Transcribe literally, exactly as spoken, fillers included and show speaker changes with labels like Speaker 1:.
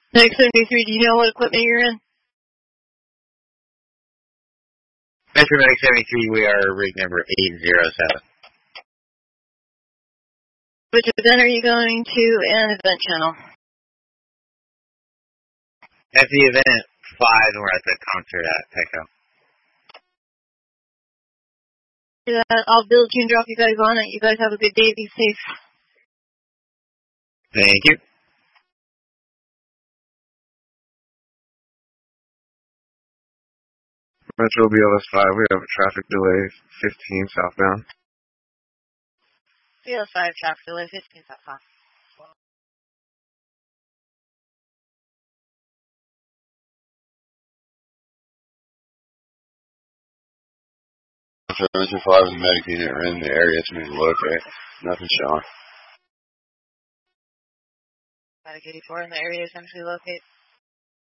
Speaker 1: Medic seventy-three, do you know what equipment you're in?
Speaker 2: Metro Medic seventy-three, we are rig number eight zero seven.
Speaker 1: Which event are you going to and event channel?
Speaker 2: That's the event five, and we're at the concert at Petco.
Speaker 1: I'll build you and drop you guys on it. You guys have a good day. Be safe.
Speaker 2: Thank you.
Speaker 3: Metro B L S five, we have a traffic delay, fifteen southbound.
Speaker 1: B L S five, traffic delay, fifteen southbound.
Speaker 3: Metro five and the medic unit are in the area to move locate. Nothing showing.
Speaker 1: Medic eighty-four in the area, essentially locate.